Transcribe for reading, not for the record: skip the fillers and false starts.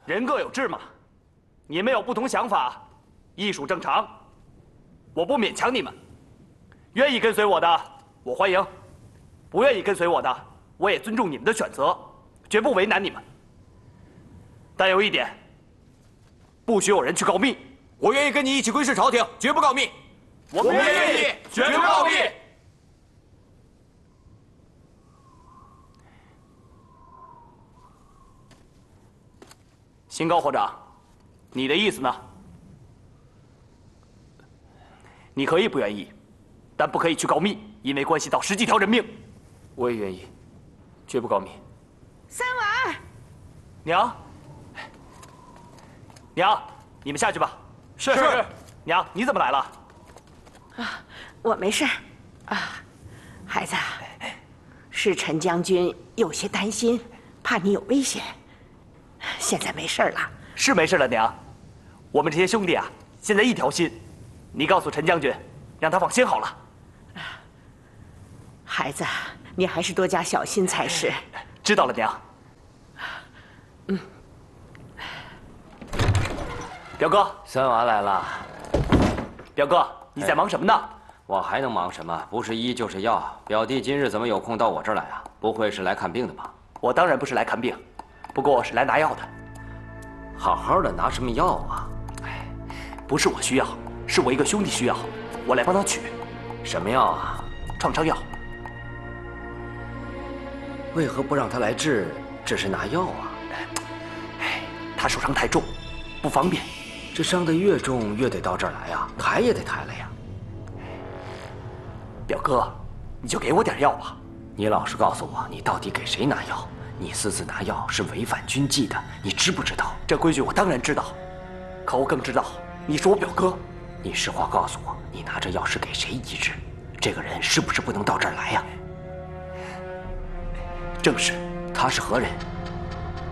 人各有志嘛，你们有不同想法，亦属正常。我不勉强你们，愿意跟随我的，我欢迎；不愿意跟随我的，我也尊重你们的选择，绝不为难你们。但有一点，不许有人去告密。 我愿意跟你一起归顺朝廷，绝不告密。 我们愿意，绝不告密。新高火长，你的意思呢？你可以不愿意，但不可以去告密，因为关系到10几条人命。 我也愿意，绝不告密。 三娃， 娘，娘，你们下去吧。 是。 娘，你怎么来了？ 啊，我没事儿。啊，孩子，是陈将军有些担心，怕你有危险。现在没事了。 是没事了，娘。我们这些兄弟啊，现在一条心。你告诉陈将军，让他放心好了。 孩子，你还是多加小心才是。 知道了，娘。表哥， 三娃来了。 表哥，你在忙什么呢？ 我还能忙什么？不是医就是药。表弟今日怎么有空到我这儿来啊？不会是来看病的吧？ 我当然不是来看病，不过是来拿药的。 好好的拿什么药啊？ 不是我需要，是我一个兄弟需要，我来帮他取。 什么药啊？ 创伤药。 为何不让他来治，只是拿药啊？ 他受伤太重，不方便。 这伤得越重，越得到这儿来呀，抬也得抬了呀。 表哥，你就给我点药吧。 你老实告诉我，你到底给谁拿药？你私自拿药是违反军纪的，你知不知道？ 这规矩我当然知道，可我更知道你是我表哥。 你实话告诉我，你拿着药是给谁医治？这个人是不是不能到这儿来呀？ 正是。 他是何人？